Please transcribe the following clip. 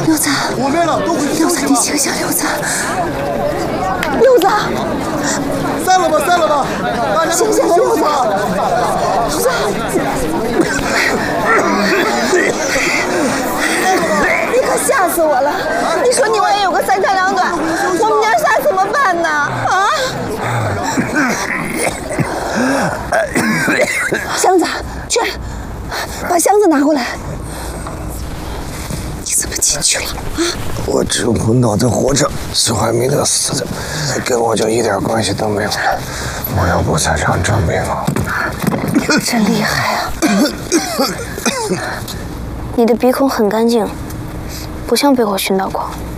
六子， 我没了，都回去。 六子，你醒醒，六子，六子， 散了吧，散了吧，大家醒醒，六子，六子，你可吓死我了！你说你万一有个三长两短，我们娘仨怎么办呢？啊！箱子，去，把箱子拿过来。你怎么进去了啊？ 我只闻到这活着，史怀明的死的，跟我就一点关系都没有了。我要不在场证明啊！ 真厉害啊！你的鼻孔很干净，不像被我熏到过。